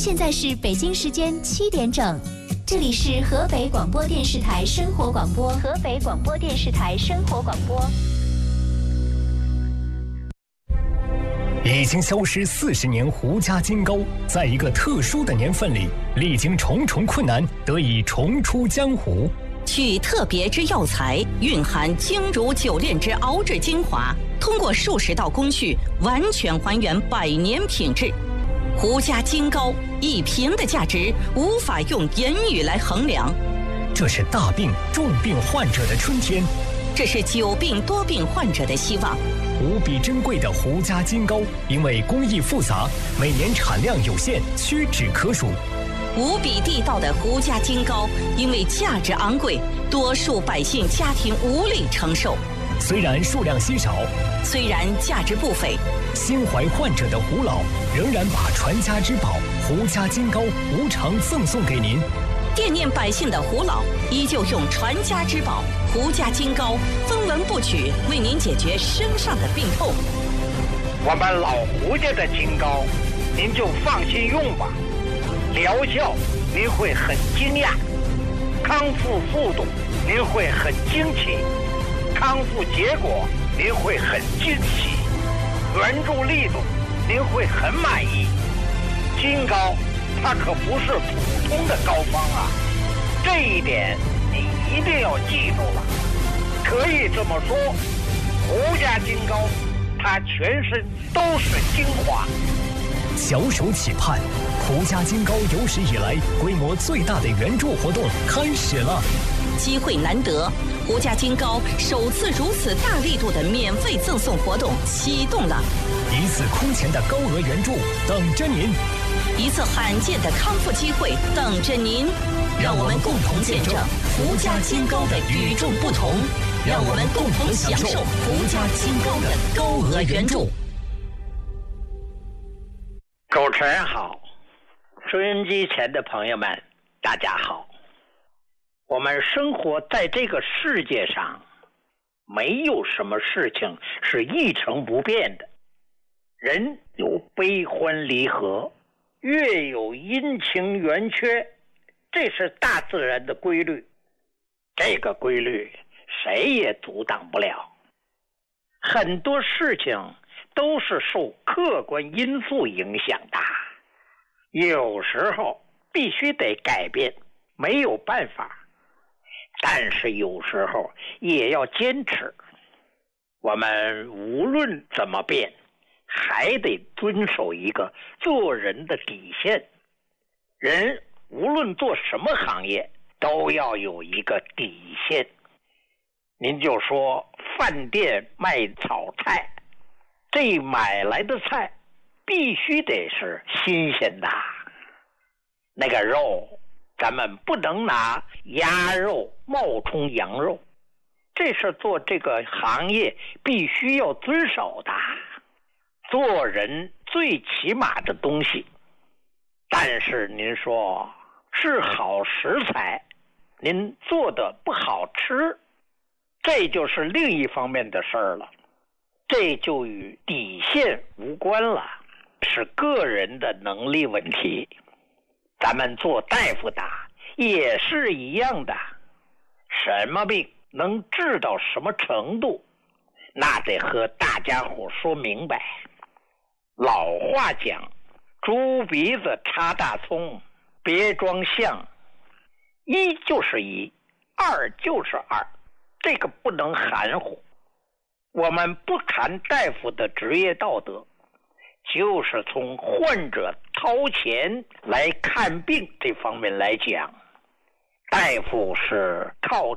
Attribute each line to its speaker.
Speaker 1: 现在是北京时间7点整，这里是河北广播电视台生活广播。河北广播电视台生活广播。
Speaker 2: 已经消失40年胡家金糕，在一个特殊的年份里，历经重重困难，得以重出江湖。
Speaker 3: 取特别之药材，蕴含精如久炼之熬制精华，通过数十道工序，完全还原100年品质。胡家金糕1瓶的价值无法用言语来衡量。
Speaker 2: 这是大病重病患者的春天，
Speaker 3: 这是久病多病患者的希望。
Speaker 2: 无比珍贵的胡家金糕，因为工艺复杂，每年产量有限，屈指可数。
Speaker 3: 无比地道的胡家金糕，因为价值昂贵，多数百姓家庭无力承受。
Speaker 2: 虽然数量稀少，
Speaker 3: 虽然价值不菲，
Speaker 2: 心怀患者的胡老仍然把传家之宝胡家金糕无偿赠送给您。
Speaker 3: 惦念百姓的胡老依旧用传家之宝胡家金糕分文不取，为您解决身上的病痛。
Speaker 4: 我们老胡家的金糕，您就放心用吧，疗效您会很惊讶，康复速度您会很惊奇，康复结果您会很惊喜，援助力度您会很满意。金糕它可不是普通的膏方啊，这一点你一定要记住了。可以这么说，胡家金糕它全身都是精华。
Speaker 2: 小手企盼，胡家金糕有史以来规模最大的援助活动开始了。
Speaker 3: 机会难得，胡家金糕首次如此大力度的免费赠送活动启动了，
Speaker 2: 一次空前的高额援助等着您，
Speaker 3: 一次罕见的康复机会等着您。让我们共同见证胡家金糕的与众不同，让我们共同享受胡家金糕的高额援助。
Speaker 4: 主持人好，收音机前的朋友们大家好。我们生活在这个世界上，没有什么事情是一成不变的。人有悲欢离合，月有阴晴圆缺，这是大自然的规律。这个规律谁也阻挡不了。很多事情都是受客观因素影响的，有时候必须得改变，没有办法。但是有时候也要坚持。我们无论怎么变，还得遵守一个做人的底线。人无论做什么行业，都要有一个底线。您就说饭店卖炒菜，这买来的菜必须得是新鲜的，那个肉咱们不能拿鸭肉冒充羊肉，这是做这个行业必须要遵守的。做人最起码的东西，但是您说是好食材，您做的不好吃，这就是另一方面的事儿了。这就与底线无关了，是个人的能力问题。咱们做大夫的也是一样的，什么病能治到什么程度，那得和大家伙说明白。老话讲，猪鼻子插大葱，别装象，一就是一，二就是二，这个不能含糊。我们不谈大夫的职业道德，就是从患者掏钱来看病这方面来讲，大夫是靠